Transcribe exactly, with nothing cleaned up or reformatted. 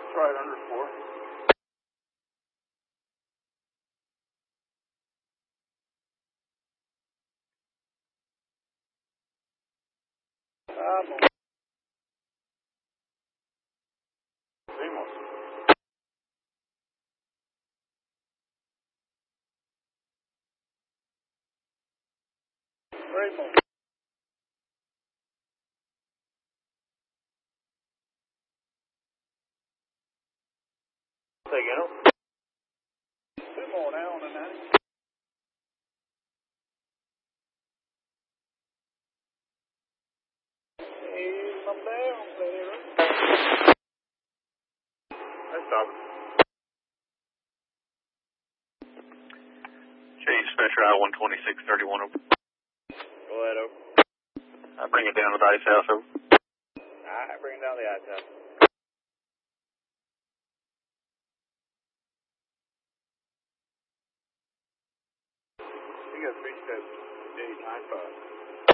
right under four. I'm on. Vimos. Raymond. Say again. Two more now on the nine. He's up there, there. Let's stop. Chase Fisher, I one twenty-six thirty-one over. Go ahead, over. I bring it down to the ice house, over. I bring it down to the ice house. You got three steps, eight, nine, five.